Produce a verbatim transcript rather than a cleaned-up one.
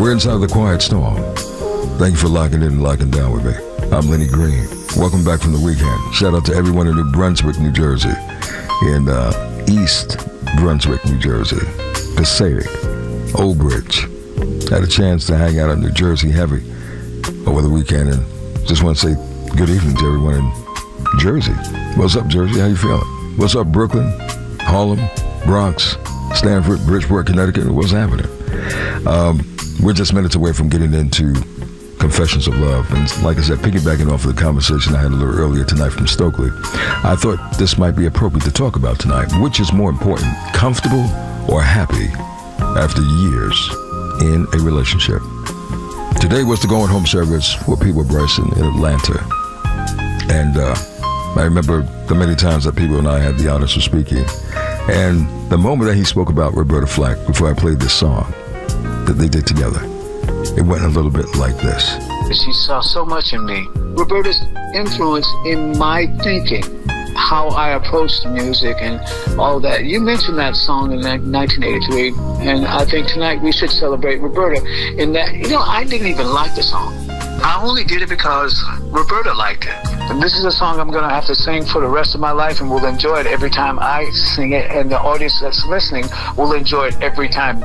We're inside the quiet storm. Thank you for locking in and locking down with me. I'm Lenny Green. Welcome back from the weekend. Shout out to everyone in New Brunswick, New Jersey, in uh, East Brunswick, New Jersey, Passaic, Old Bridge. Had a chance to hang out in New Jersey heavy over the weekend, and just want to say good evening to everyone in Jersey. What's up, Jersey? How you feeling? What's up, Brooklyn, Harlem, Bronx, Stanford, Bridgeport, Connecticut? What's happening? Um, we're just minutes away from getting into Confessions of Love. And like I said, piggybacking off of the conversation I had a little earlier tonight from Stokely, I thought this might be appropriate to talk about tonight. Which is more important, comfortable or happy after years in a relationship? Today was the going home service for Peabo Bryson in Atlanta. And uh, I remember the many times that Peabo and I had the honors of speaking. And the moment that he spoke about Roberta Flack, before I played this song that they did together, it went a little bit like this. She saw so much in me. Roberta's influence in my thinking, how I approached music and all that. You mentioned that song in nineteen eighty-three, and I think tonight we should celebrate Roberta in that. You know, I didn't even like the song. I only did it because Roberta liked it. And this is a song I'm going to have to sing for the rest of my life, and will enjoy it every time I sing it, and the audience that's listening will enjoy it every time